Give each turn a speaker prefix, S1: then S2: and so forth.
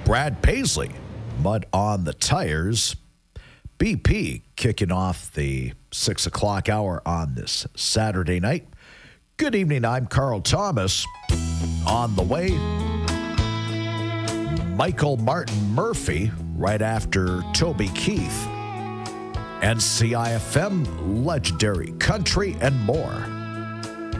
S1: Brad Paisley, Mud on the Tires. BP kicking off the 6 o'clock hour on this Saturday night. Good evening, I'm Carl Thomas. On the way, Michael Martin Murphy right after Toby Keith. NCIFM, legendary country, and more.